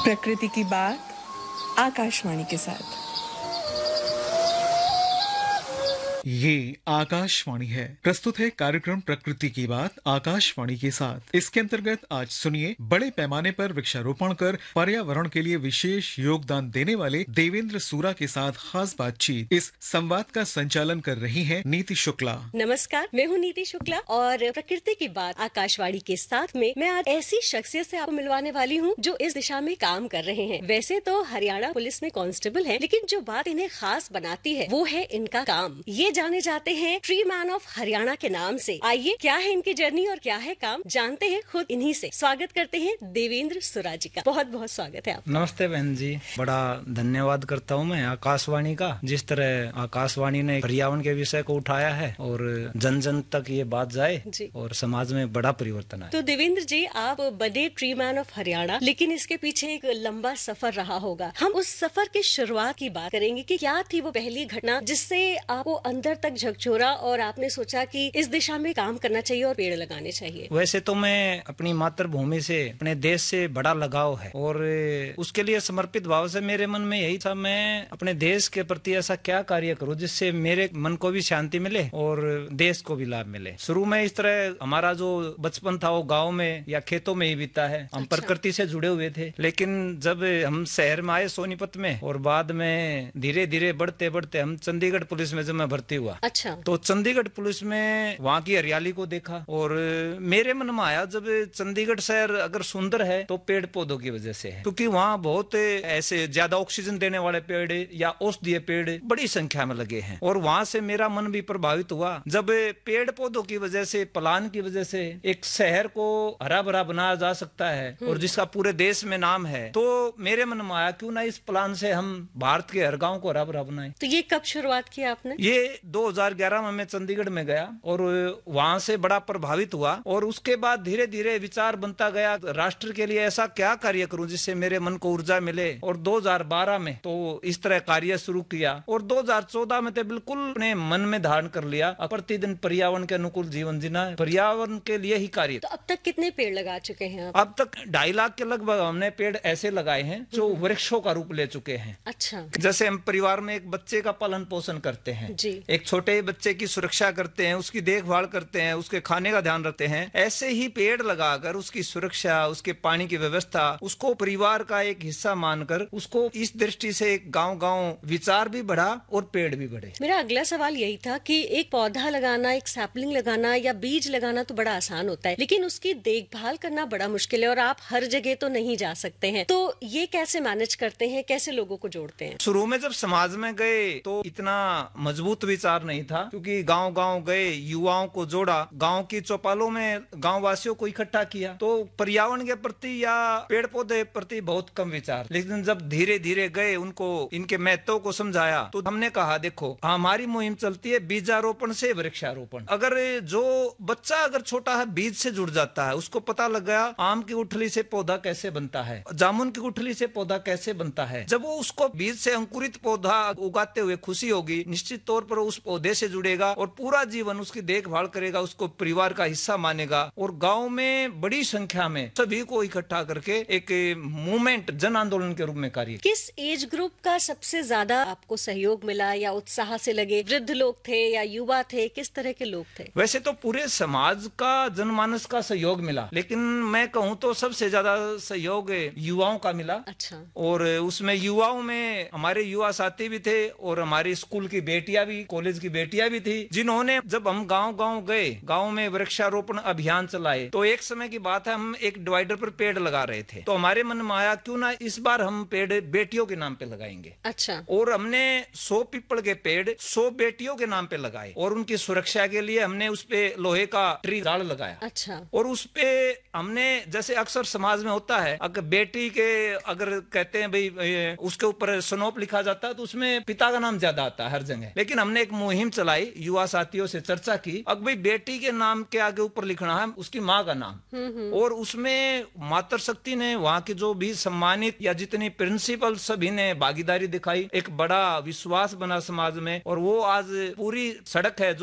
प्रकृति की बात आकाशवाणी के साथ। ये आकाशवाणी है। प्रस्तुत है कार्यक्रम प्रकृति की बात आकाशवाणी के साथ। इसके अंतर्गत आज सुनिए बड़े पैमाने पर वृक्षारोपण कर पर्यावरण के लिए विशेष योगदान देने वाले देवेंद्र सूरा के साथ खास बातचीत। इस संवाद का संचालन कर रही हैं नीति शुक्ला। नमस्कार, मैं हूँ नीति शुक्ला और प्रकृति की बात आकाशवाणी के साथ में मैं आज ऐसी शख्सियत से आपको मिलवाने वाली हूँ जो इस दिशा में काम कर रहे हैं। वैसे तो हरियाणा पुलिस में कांस्टेबल हैं, लेकिन जो बात इन्हें खास बनाती है वो है इनका काम। ये जाने जाते हैं ट्री मैन ऑफ हरियाणा के नाम से। आइए, क्या है इनकी जर्नी और क्या है काम, जानते हैं खुद इन्हीं से। स्वागत करते हैं देवेंद्र सूरा जी का। बहुत बहुत स्वागत है आपका। नमस्ते बहन जी, बड़ा धन्यवाद करता हूँ मैं आकाशवाणी का। जिस तरह आकाशवाणी ने पर्यावरण के विषय को उठाया है और जन जन तक ये बात जाए और समाज में बड़ा परिवर्तन आए। तो देवेंद्र जी, आप बने ट्री मैन ऑफ हरियाणा, लेकिन इसके पीछे एक लंबा सफर रहा होगा। हम उस सफर की शुरुआत की बात करेंगे कि क्या थी वो पहली घटना जिससे आपको अंदर तक झकझोरा और आपने सोचा कि इस दिशा में काम करना चाहिए और पेड़ लगाने चाहिए। वैसे तो मैं अपनी मातृभूमि से, अपने देश से बड़ा लगाव है और उसके लिए समर्पित भाव से मेरे मन में यही था, मैं अपने देश के प्रति ऐसा क्या कार्य करूं जिससे मेरे मन को भी शांति मिले और देश को भी लाभ मिले। शुरू में इस तरह हमारा जो बचपन था वो गाँव में या खेतों में ही बीता है। हम प्रकृति से जुड़े हुए थे, लेकिन जब हम शहर में आए सोनीपत में और बाद में धीरे धीरे बढ़ते बढ़ते हम चंडीगढ़ पुलिस में जब मैं भर्ती हुआ, तो चंडीगढ़ पुलिस में वहाँ की हरियाली को देखा और मेरे मन में आया, जब चंडीगढ़ शहर अगर सुंदर है तो पेड़ पौधों की वजह से है, क्योंकि वहाँ बहुत ऐसे ज्यादा ऑक्सीजन देने वाले पेड़ या औषधीय पेड़ बड़ी संख्या में लगे हैं। और वहाँ से मेरा मन भी प्रभावित हुआ, जब पेड़ पौधों की वजह से, पलायन की वजह से एक शहर को हरा भरा बनाया जा सकता है और जिसका पूरे देश में नाम है, तो मेरे मन में आया क्यों ना इस प्लान से हम भारत के हर गाँव को हरा भरा बनाए। तो ये कब शुरुआत की आपने? ये 2011 में मैं चंडीगढ़ में गया और वहां से बड़ा प्रभावित हुआ और उसके बाद धीरे धीरे विचार बनता गया, राष्ट्र के लिए ऐसा क्या कार्य करूं जिससे मेरे मन को ऊर्जा मिले। और 2012 में तो इस तरह कार्य शुरू किया और 2014 में तो बिल्कुल अपने मन में धारण कर लिया, प्रतिदिन पर्यावरण के अनुकूल जीवन जीना है, पर्यावरण के लिए ही कार्य। तो अब तक कितने पेड़ लगा चुके हैं आप? अब तक 2.5 लाख के लगभग हमने पेड़ ऐसे लगाए हैं जो वृक्षों का रूप ले चुके हैं। अच्छा। जैसे हम परिवार में एक बच्चे का पालन पोषण करते हैं, एक छोटे बच्चे की सुरक्षा करते हैं, उसकी देखभाल करते हैं, उसके खाने का ध्यान रखते हैं, ऐसे ही पेड़ लगाकर उसकी सुरक्षा, उसके पानी की व्यवस्था, उसको परिवार का एक हिस्सा मानकर उसको इस दृष्टि से एक गांव-गांव विचार भी बढ़ा और पेड़ भी बढ़े। मेरा अगला सवाल यही था कि एक पौधा लगाना, एक सैपलिंग लगाना या बीज लगाना तो बड़ा आसान होता है, लेकिन उसकी देखभाल करना बड़ा मुश्किल है और आप हर जगह तो नहीं जा सकते हैं। तो ये कैसे मैनेज करते हैं, कैसे लोगों को जोड़ते हैं? शुरू में जब समाज में गए तो इतना मजबूत विचार नहीं था, क्योंकि गांव गांव गए, युवाओं को जोड़ा, गांव की चौपालों में गांव वासियों को इकट्ठा किया, तो पर्यावरण के प्रति या पेड़ पौधे प्रति बहुत कम विचार। लेकिन जब धीरे धीरे गए, उनको इनके महत्व को समझाया, तो हमने कहा देखो, हमारी मुहिम चलती है बीजारोपण से वृक्षारोपण। अगर जो बच्चा अगर छोटा है बीज से जुड़ जाता है, उसको पता लग गया आम की गुठली से पौधा कैसे बनता है, जामुन की गुठली से पौधा कैसे बनता है, जब वो उसको बीज से अंकुरित पौधा उगाते हुए खुशी होगी, निश्चित तौर पर उस पौधे से जुड़ेगा और पूरा जीवन उसकी देखभाल करेगा, उसको परिवार का हिस्सा मानेगा। और गांव में बड़ी संख्या में सभी को इकट्ठा करके एक मूवमेंट, जन आंदोलन के रूप में कार्य। किस एज ग्रुप का सबसे ज्यादा आपको सहयोग मिला या उत्साह से लगे? वृद्ध लोग थे या युवा थे, किस तरह के लोग थे? वैसे तो पूरे समाज का, जनमानस का सहयोग मिला, लेकिन मैं कहूँ तो सबसे ज्यादा सहयोग युवाओं का मिला। अच्छा। और उसमें युवाओं में हमारे युवा साथी भी थे और हमारी स्कूल की बेटियां भी, कॉलेज की बेटियां भी थी, जिन्होंने, जब हम गांव गांव गए, गांव में वृक्षारोपण अभियान चलाए, तो एक समय की बात है, हम एक डिवाइडर पर पेड़ लगा रहे थे, तो हमारे मन में आया क्यों ना इस बार हम पेड़ बेटियों के नाम पे लगाएंगे। अच्छा। और हमने 100 पीपल के पेड़ 100 बेटियों के नाम पे लगाए और उनकी सुरक्षा के लिए हमने उस पे लोहे का ट्री गार्ड लगाया। अच्छा। और उस पे हमने, जैसे अक्सर समाज में होता है, अगर बेटी के अगर कहते हैं भाई उसके ऊपर स्नोप लिखा जाता है तो उसमें पिता का नाम ज्यादा आता है हर जगह, लेकिन हमने एक मुहिम चलाई, युवा साथियों से चर्चा की, अब भाई बेटी के नाम के आगे ऊपर लिखना है उसकी माँ का नाम। और उसमें मातृशक्ति ने, वहाँ के जो भी सम्मानित या जितनी प्रिंसिपल, सभी ने भागीदारी दिखाई, एक बड़ा विश्वास बना समाज में। और वो आज पूरी सड़क है